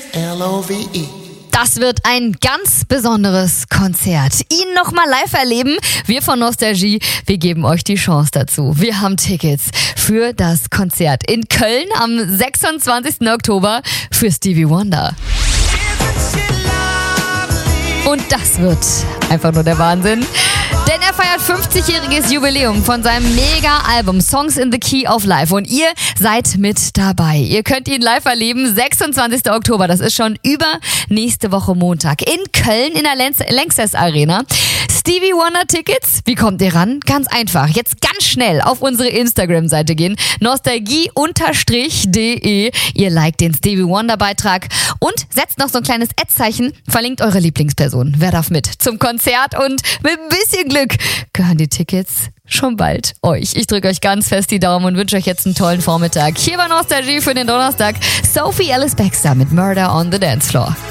Love. Das wird ein ganz besonderes Konzert. Ihn nochmal live erleben. Wir von Nostalgie, wir geben euch die Chance dazu. Wir haben Tickets für das Konzert in Köln am 26. Oktober für Stevie Wonder. Und das wird einfach nur der Wahnsinn. Denn er feiert 50-jähriges Jubiläum von seinem Mega-Album Songs in the Key of Life. Und ihr seid mit dabei. Ihr könnt ihn live erleben, 26. Oktober. Das ist schon nächste Woche Montag in Köln in der Lanxess Arena. Stevie Wonder Tickets, wie kommt ihr ran? Ganz einfach. Jetzt ganz schnell auf unsere Instagram-Seite gehen. Nostalgie_de. Ihr liked den Stevie Wonder Beitrag und setzt noch so ein kleines Ad-Zeichen. Verlinkt eure Lieblingsperson. Wer darf mit zum Konzert? Und mit ein bisschen Glück gehören die Tickets schon bald euch. Ich drücke euch ganz fest die Daumen und wünsche euch jetzt einen tollen Vormittag. Hier war Nostalgie für den Donnerstag. Sophie Ellis-Bextor mit Murder on the Dance Floor.